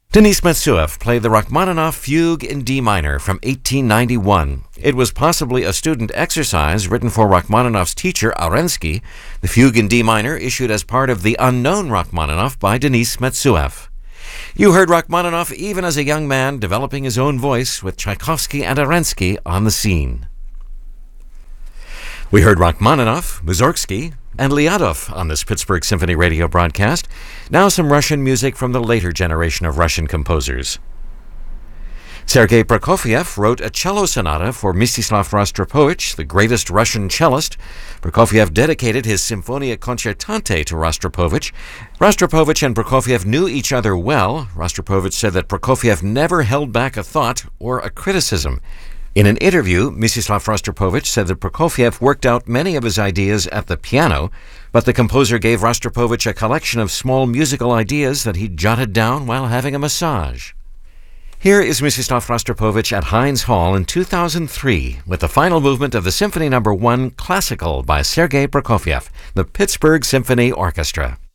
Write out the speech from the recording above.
Denis Metsuev played the Rachmaninoff Fugue in D minor from 1891. It was possibly a student exercise written for Rachmaninoff's teacher, Arensky. The Fugue in D minor issued as part of The Unknown Rachmaninoff by Denis Metsuev. You heard Rachmaninoff even as a young man developing his own voice with Tchaikovsky and Arensky on the scene. We heard Rachmaninoff, Mussorgsky, and Lyadov on this Pittsburgh Symphony radio broadcast. Now some Russian music from the later generation of Russian composers. Sergei Prokofiev wrote a cello sonata for Mstislav Rostropovich, the greatest Russian cellist. Prokofiev dedicated his Symphonia Concertante to Rostropovich. Rostropovich and Prokofiev knew each other well. Rostropovich said that Prokofiev never held back a thought or a criticism. In an interview, Mstislav Rostropovich said that Prokofiev worked out many of his ideas at the piano, but the composer gave Rostropovich a collection of small musical ideas that he jotted down while having a massage. Here is Mstislav Rostropovich at Heinz Hall in 2003 with the final movement of the Symphony No. 1 Classical by Sergei Prokofiev, the Pittsburgh Symphony Orchestra.